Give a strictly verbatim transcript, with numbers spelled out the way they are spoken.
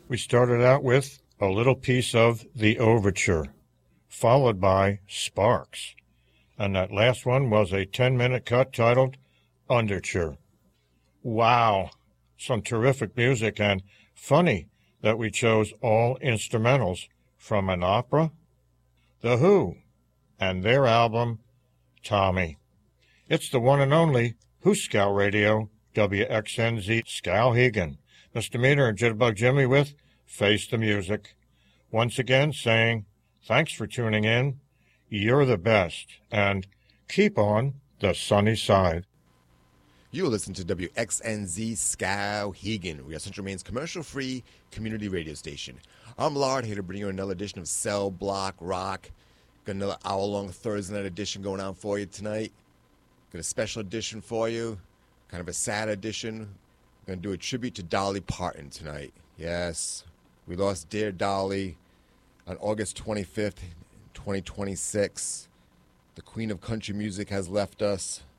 We started out with a little piece of The Overture, followed by Sparks, and that last one was a ten-minute cut titled Underture. Wow, some terrific music, and funny that we chose all instrumentals from an opera, The Who, and their album, Tommy. It's the one and only Who Scout Radio, W X N Z Skowhegan. Misdemeanor and Jitterbug Jimmy with Face the Music. Once again saying, thanks for tuning in, you're the best, and keep on the sunny side. You listen to W X N Z Skowhegan. We are Central Maine's commercial-free community radio station. I'm Lard, here to bring you another edition of Cell Block Rock. Got another hour-long Thursday night edition going on for you tonight. Got a special edition for you, kind of a sad edition. Going to do a tribute to Dolly Parton tonight. Yes, we lost dear Dolly on August twenty-fifth, twenty twenty-six. The queen of country music has left us.